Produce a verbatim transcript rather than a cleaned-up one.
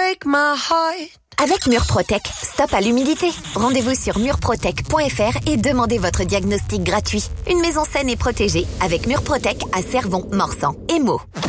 break my heart. Avec Murprotec, stop à l'humidité. Rendez-vous sur murprotec point f r et demandez votre diagnostic gratuit. Une maison saine et protégée avec Murprotec à Cervon, Morsan et Meaux.